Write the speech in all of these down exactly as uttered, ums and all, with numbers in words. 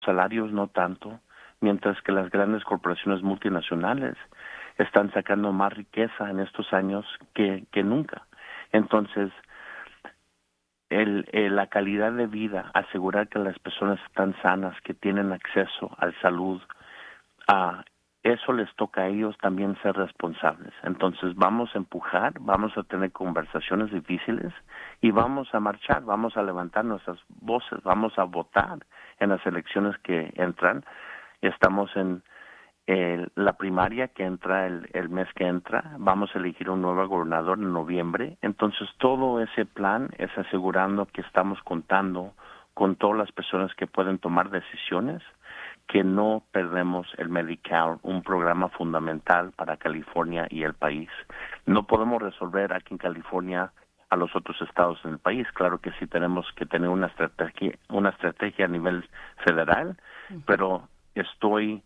salarios no tanto, mientras que las grandes corporaciones multinacionales están sacando más riqueza en estos años que, que nunca. Entonces, el, el, la calidad de vida, asegurar que las personas están sanas, que tienen acceso a la salud, a eso les toca a ellos también ser responsables. Entonces vamos a empujar, vamos a tener conversaciones difíciles y vamos a marchar, vamos a levantar nuestras voces, vamos a votar en las elecciones que entran. Estamos en el, la primaria que entra el, el mes que entra, vamos a elegir un nuevo gobernador en noviembre. Entonces todo ese plan es asegurando que estamos contando con todas las personas que pueden tomar decisiones, que no perdemos el Medi-Cal, un programa fundamental para California y el país. No podemos resolver aquí en California a los otros estados en el país. Claro que sí tenemos que tener una estrategia, una estrategia a nivel federal, uh-huh. pero estoy,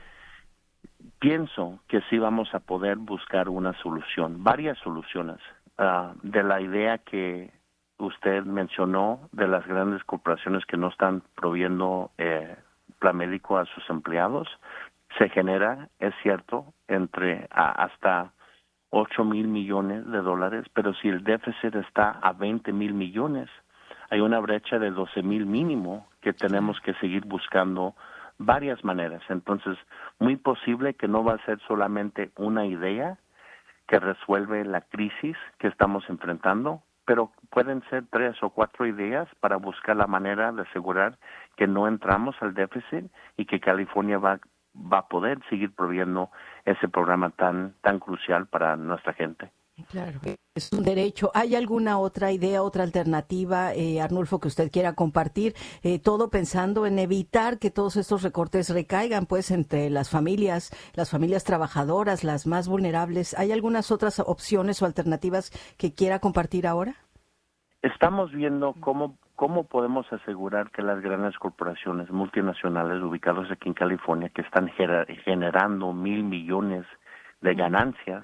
pienso que sí vamos a poder buscar una solución, varias soluciones, uh, de la idea que usted mencionó de las grandes corporaciones que no están proviendo eh, plan médico a sus empleados. Se genera, es cierto, entre a, hasta ocho mil millones de dólares, pero si el déficit está a veinte mil millones, hay una brecha de doce mil mínimo que tenemos que seguir buscando varias maneras. Entonces, muy posible que no va a ser solamente una idea que resuelve la crisis que estamos enfrentando, pero pueden ser tres o cuatro ideas para buscar la manera de asegurar que no entramos al déficit y que California va, va a poder seguir proveyendo ese programa tan, tan crucial para nuestra gente. Claro, es un derecho. ¿Hay alguna otra idea, otra alternativa, eh, Arnulfo, que usted quiera compartir? Eh, todo pensando en evitar que todos estos recortes recaigan, pues, entre las familias, las familias trabajadoras, las más vulnerables. ¿Hay algunas otras opciones o alternativas que quiera compartir ahora? Estamos viendo cómo, cómo podemos asegurar que las grandes corporaciones multinacionales ubicadas aquí en California, que están generando mil millones de ganancias,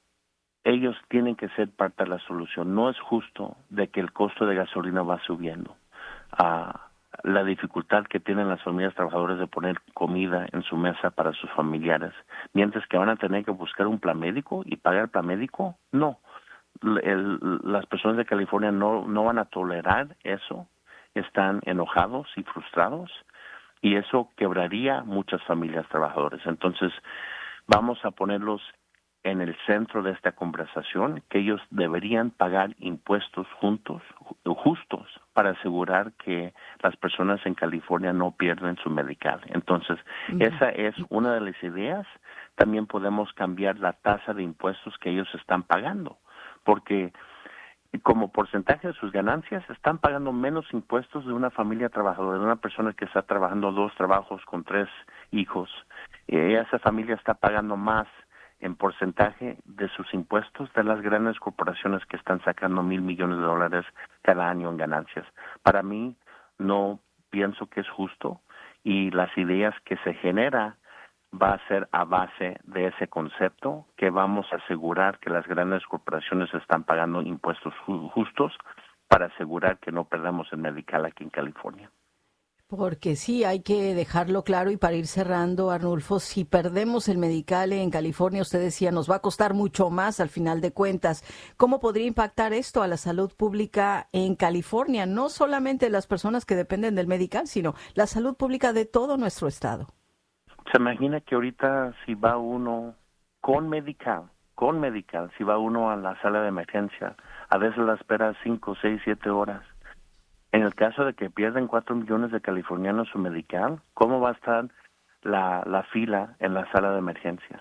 ellos tienen que ser parte de la solución. No es justo de que el costo de gasolina va subiendo. Uh, la dificultad que tienen las familias trabajadoras de poner comida en su mesa para sus familiares, mientras que van a tener que buscar un plan médico y pagar plan médico, no. El, las personas de California no, no van a tolerar eso. Están enojados y frustrados y eso quebraría muchas familias trabajadoras. Entonces, vamos a ponerlos en el centro de esta conversación, que ellos deberían pagar impuestos juntos, justos, para asegurar que las personas en California no pierden su medical. Entonces, uh-huh. esa es una de las ideas. También podemos cambiar la tasa de impuestos que ellos están pagando, porque como porcentaje de sus ganancias están pagando menos impuestos de una familia trabajadora, de una persona que está trabajando dos trabajos con tres hijos. Eh, esa familia está pagando más en porcentaje de sus impuestos de las grandes corporaciones que están sacando mil millones de dólares cada año en ganancias. Para mí no pienso que es justo y las ideas que se genera va a ser a base de ese concepto que vamos a asegurar que las grandes corporaciones están pagando impuestos justos para asegurar que no perdamos el medical aquí en California. Porque sí, hay que dejarlo claro y para ir cerrando, Arnulfo, si perdemos el medical en California, usted decía, nos va a costar mucho más al final de cuentas. ¿Cómo podría impactar esto a la salud pública en California? No solamente las personas que dependen del medical, sino la salud pública de todo nuestro estado. Se imagina que ahorita si va uno con medical, con medical, si va uno a la sala de emergencia, a veces la espera cinco, seis, siete horas. En el caso de que pierden cuatro millones de californianos su medical, ¿cómo va a estar la, la fila en la sala de emergencia?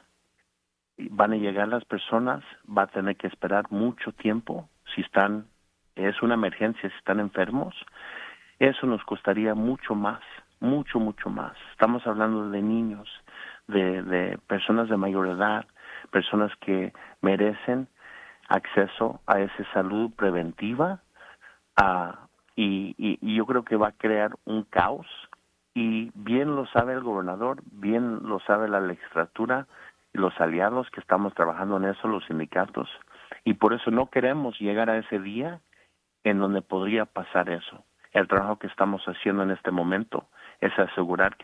Van a llegar las personas, va a tener que esperar mucho tiempo si están, es una emergencia, si están enfermos. Eso nos costaría mucho más, mucho, mucho más. Estamos hablando de niños, de, de personas de mayor edad, personas que merecen acceso a esa salud preventiva, a Y, y, y yo creo que va a crear un caos y bien lo sabe el gobernador, bien lo sabe la legislatura y los aliados que estamos trabajando en eso, los sindicatos, y por eso no queremos llegar a ese día en donde podría pasar eso. El trabajo que estamos haciendo en este momento es asegurar que